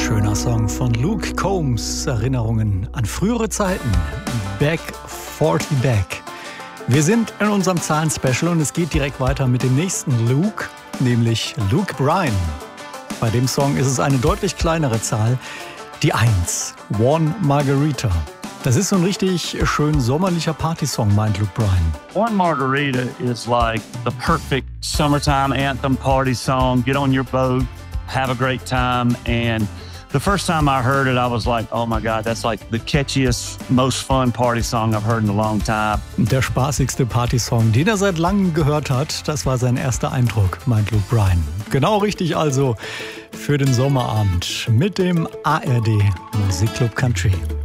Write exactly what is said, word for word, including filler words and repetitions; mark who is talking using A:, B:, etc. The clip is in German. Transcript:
A: Schöner Song von Luke Combs, Erinnerungen an frühere Zeiten. Back vierzig Back. Wir sind in unserem Zahlen-Special und es geht direkt weiter mit dem nächsten Luke, nämlich Luke Bryan. Bei dem Song ist es eine deutlich kleinere Zahl, die eins, One Margarita. Das ist so ein richtig schön sommerlicher Partysong, meint Luke Bryan.
B: One Margarita is like the perfect summertime anthem party song. Get on your boat, have a great time. And the first time I heard it, I was like, oh my God, that's like the catchiest, most fun party song I've heard in a long time.
A: Der spaßigste Partysong, den er seit langem gehört hat, das war sein erster Eindruck, meint Luke Bryan. Genau richtig also für den Sommerabend mit dem A R D Musikclub Country.